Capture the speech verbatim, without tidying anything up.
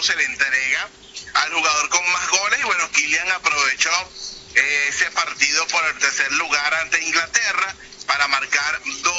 se le entrega al jugador con más goles y bueno, Kylian aprovechó eh, ese partido por el tercer lugar ante Inglaterra para marcar dos